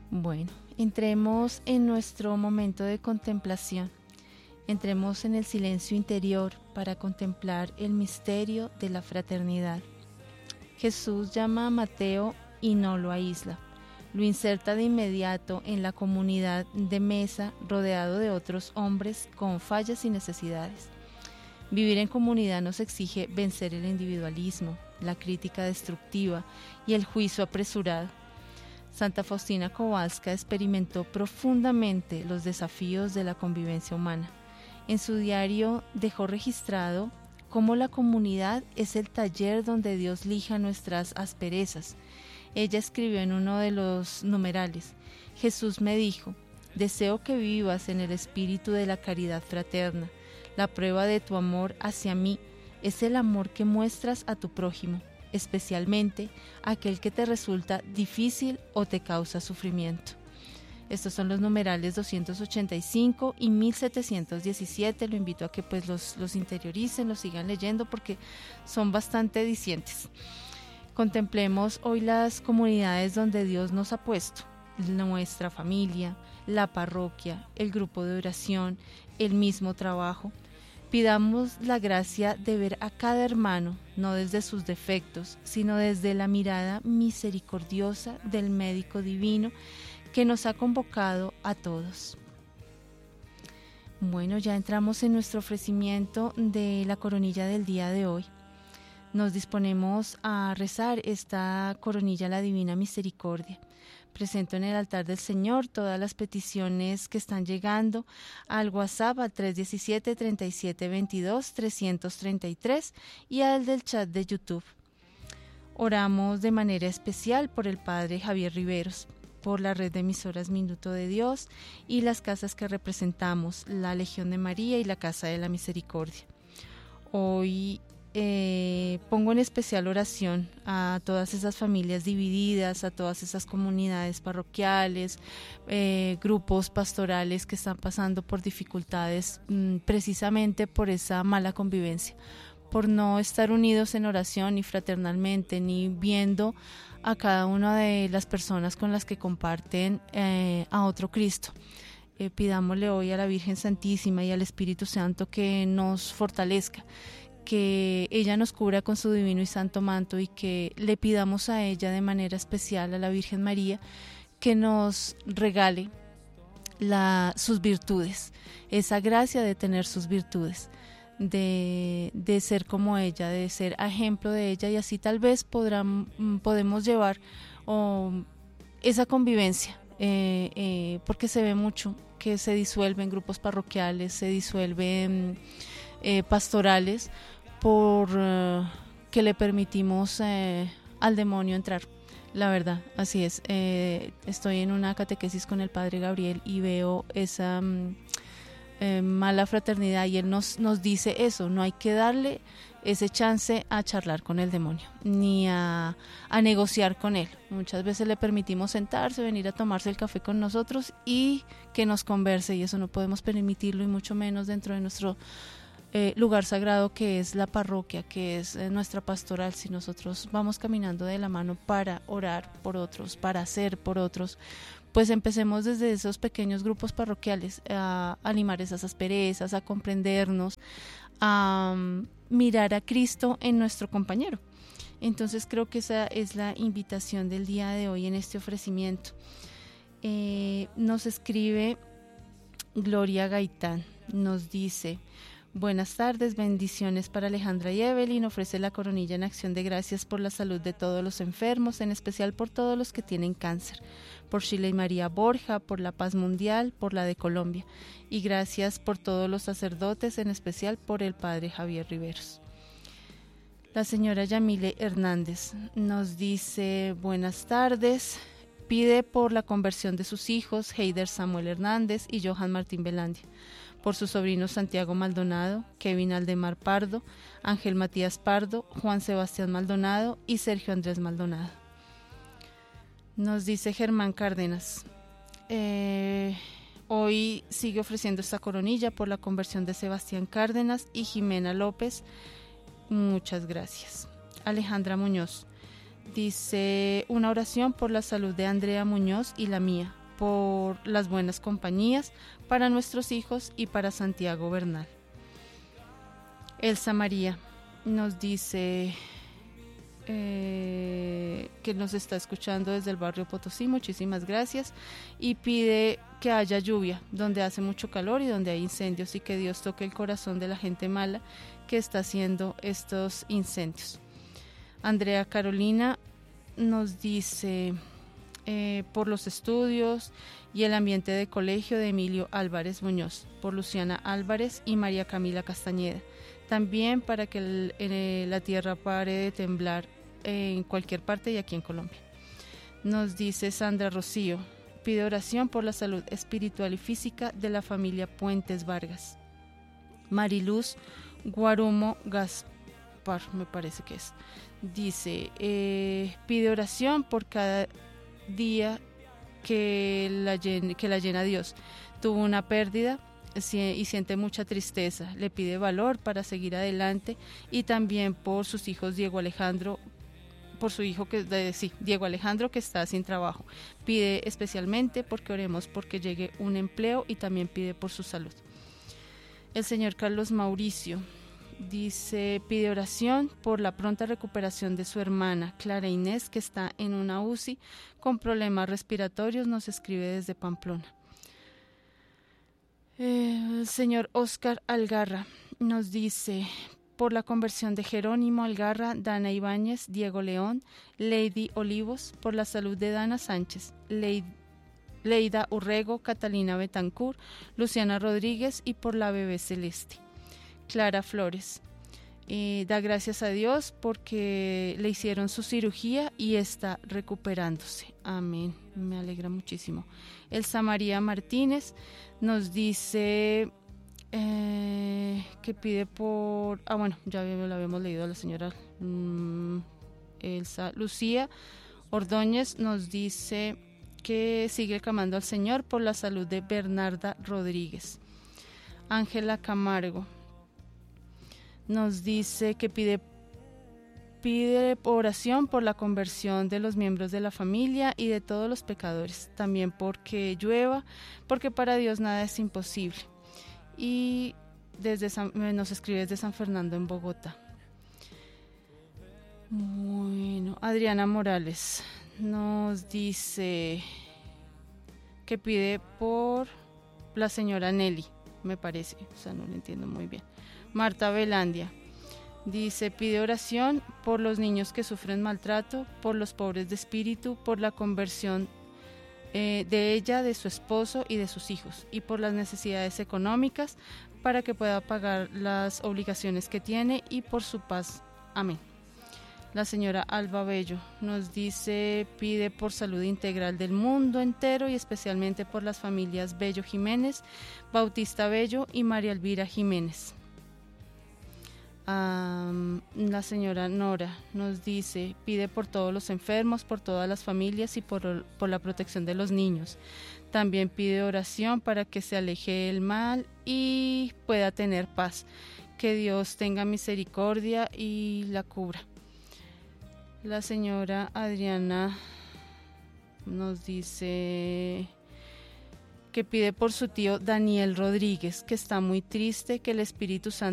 Bueno, entremos en nuestro momento de contemplación. Entremos en el silencio interior para contemplar el misterio de la fraternidad. Jesús llama a Mateo y no lo aísla. Lo inserta de inmediato en la comunidad de mesa, rodeado de otros hombres con fallas y necesidades. Vivir en comunidad nos exige vencer el individualismo, la crítica destructiva y el juicio apresurado. Santa Faustina Kowalska experimentó profundamente los desafíos de la convivencia humana. En su diario dejó registrado cómo la comunidad es el taller donde Dios lija nuestras asperezas. Ella escribió en uno de los numerales: Jesús me dijo, deseo que vivas en el espíritu de la caridad fraterna. La prueba de tu amor hacia mí es el amor que muestras a tu prójimo, especialmente aquel que te resulta difícil o te causa sufrimiento. Estos son los numerales 285 y 1717. Lo invito a que pues los interioricen, los sigan leyendo porque son bastante dicientes. Contemplemos hoy las comunidades donde Dios nos ha puesto: nuestra familia, la parroquia, el grupo de oración, el mismo trabajo. Pidamos la gracia de ver a cada hermano, no desde sus defectos, sino desde la mirada misericordiosa del médico divino que nos ha convocado a todos. Bueno, ya entramos en nuestro ofrecimiento de la coronilla del día de hoy. Nos disponemos a rezar esta coronilla a la Divina Misericordia. Presento en el altar del Señor todas las peticiones que están llegando al WhatsApp al 317-3722-333 y al del chat de YouTube. Oramos de manera especial por el Padre Javier Riveros, por la red de emisoras Minuto de Dios y las casas que representamos, la Legión de María y la Casa de la Misericordia. Hoy pongo en especial oración a todas esas familias divididas, a todas esas comunidades parroquiales, grupos pastorales que están pasando por dificultades precisamente por esa mala convivencia, por no estar unidos en oración ni fraternalmente, ni viendo a cada una de las personas con las que comparten a otro Cristo. Pidámosle hoy a la Virgen Santísima y al Espíritu Santo que nos fortalezca, que ella nos cubra con su divino y santo manto, y que le pidamos a ella de manera especial, a la Virgen María, que nos regale sus virtudes, esa gracia de tener sus virtudes, de ser como ella, de ser ejemplo de ella, y así tal vez podemos llevar esa convivencia, porque se ve mucho que se disuelven grupos parroquiales, se disuelven pastorales, por que le permitimos al demonio entrar. La verdad, así es. Estoy en una catequesis con el Padre Gabriel y veo esa mala fraternidad, y él nos dice eso: no hay que darle ese chance a charlar con el demonio, ni a negociar con él. Muchas veces le permitimos sentarse, venir a tomarse el café con nosotros y que nos converse, y eso no podemos permitirlo, y mucho menos dentro de nuestro lugar sagrado que es la parroquia, que es nuestra pastoral. Si nosotros vamos caminando de la mano para orar por otros, para hacer por otros, pues empecemos desde esos pequeños grupos parroquiales a animar esas asperezas, a comprendernos, a mirar a Cristo en nuestro compañero. Entonces creo que esa es la invitación del día de hoy en este ofrecimiento. Nos escribe Gloria Gaitán, nos dice: buenas tardes, bendiciones para Alejandra y Evelyn. Ofrece la coronilla en acción de gracias por la salud de todos los enfermos, en especial por todos los que tienen cáncer, por Sheila y María Borja, por la paz mundial, por la de Colombia, y gracias por todos los sacerdotes, en especial por el Padre Javier Riveros. La señora Yamile Hernández nos dice: buenas tardes, pide por la conversión de sus hijos Heider Samuel Hernández y Johan Martín Belandia, por sus sobrinos Santiago Maldonado, Kevin Aldemar Pardo, Ángel Matías Pardo, Juan Sebastián Maldonado y Sergio Andrés Maldonado. Nos dice Germán Cárdenas: hoy sigue ofreciendo esta coronilla por la conversión de Sebastián Cárdenas y Jimena López. Muchas gracias. Alejandra Muñoz dice: una oración por la salud de Andrea Muñoz y la mía, por las buenas compañías, para nuestros hijos y para Santiago Bernal. Elsa María nos dice que nos está escuchando desde el barrio Potosí, muchísimas gracias, y pide que haya lluvia donde hace mucho calor y donde hay incendios, y que Dios toque el corazón de la gente mala que está haciendo estos incendios. Andrea Carolina nos dice por los estudios y el ambiente de colegio de Emilio Álvarez Muñoz, por Luciana Álvarez y María Camila Castañeda. También para que la tierra pare de temblar en cualquier parte y aquí en Colombia. Nos dice Sandra Rocío, pide oración por la salud espiritual y física de la familia Puentes Vargas. Mariluz Guarumo Gaspar, me parece que es, dice, pide oración por cada día que la llena Dios. Tuvo una pérdida y siente mucha tristeza, le pide valor para seguir adelante, y también por sus hijos Diego Alejandro, Diego Alejandro, que está sin trabajo. Pide especialmente porque oremos porque llegue un empleo, y también pide por su salud. El señor Carlos Mauricio dice, pide oración por la pronta recuperación de su hermana Clara Inés, que está en una UCI con problemas respiratorios. Nos escribe desde Pamplona. El señor Oscar Algarra nos dice, por la conversión de Jerónimo Algarra, Dana Ibáñez, Diego León, Lady Olivos, por la salud de Dana Sánchez, Leida Urrego, Catalina Betancourt, Luciana Rodríguez, y por la bebé Celeste. Clara Flores da gracias a Dios porque le hicieron su cirugía y está recuperándose. Amén, me alegra muchísimo. Elsa María Martínez nos dice que pide por... ya lo habíamos leído a la señora Elsa. Lucía Ordóñez nos dice que sigue clamando al Señor por la salud de Bernarda Rodríguez. Ángela Camargo nos dice que pide oración por la conversión de los miembros de la familia y de todos los pecadores, también porque llueva, porque para Dios nada es imposible. Y nos escribe desde San Fernando, en Bogotá. Bueno, Adriana Morales nos dice que pide por la señora Nelly, me parece, no lo entiendo muy bien. Marta Velandia dice, pide oración por los niños que sufren maltrato, por los pobres de espíritu, por la conversión de ella, de su esposo y de sus hijos, y por las necesidades económicas para que pueda pagar las obligaciones que tiene, y por su paz. Amén. La señora Alba Bello nos dice, pide por salud integral del mundo entero y especialmente por las familias Bello Jiménez, Bautista Bello y María Elvira Jiménez. La señora Nora nos dice, pide por todos los enfermos, por todas las familias y por la protección de los niños. También pide oración para que se aleje el mal y pueda tener paz. Que Dios tenga misericordia y la cubra. La señora Adriana nos dice que pide por su tío Daniel Rodríguez, que está muy triste, que el Espíritu Santo